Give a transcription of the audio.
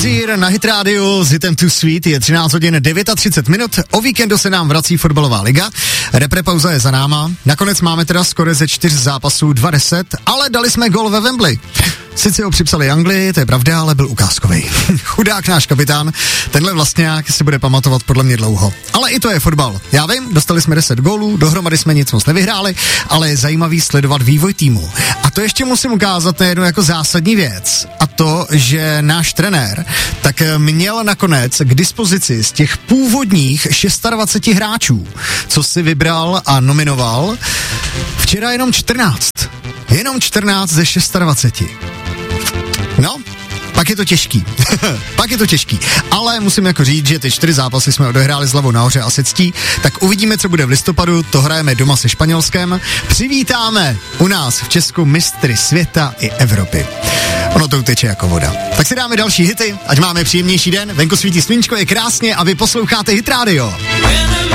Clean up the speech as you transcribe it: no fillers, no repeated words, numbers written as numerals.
Sheeran na Hit Radio s hitem Too Sweet, je 13 hodin 39 minut, o víkendu se nám vrací fotbalová liga, repre pauza je za náma, nakonec máme teda skoro ze 4 zápasů 2-10, ale dali jsme gol ve Wembley. Sice ho připsali Anglii, to je pravda, ale byl ukázkovej. Chudák náš kapitán, tenhle vlastňák si bude pamatovat podle mě dlouho. Ale i to je fotbal. Já vím, dostali jsme 10 gólů, dohromady jsme nic moc nevyhráli, ale je zajímavý sledovat vývoj týmu. A to ještě musím ukázat na jednu jako zásadní věc. A to, že náš trenér tak měl nakonec k dispozici z těch původních 26 hráčů, co si vybral a nominoval, včera jenom 14. Jenom 14 ze 26. No, pak je to těžký. Pak je to těžký. Ale musím jako říct, že ty 4 zápasy jsme odehráli s hlavou nahoře a se ctí, tak uvidíme, co bude v listopadu, to hrajeme doma se Španělskem. Přivítáme u nás v Česku mistry světa i Evropy. Ono to uteče jako voda. Tak si dáme další hity, ať máme příjemnější den, venku svítí sluníčko, je krásně a vy posloucháte Hit Radio.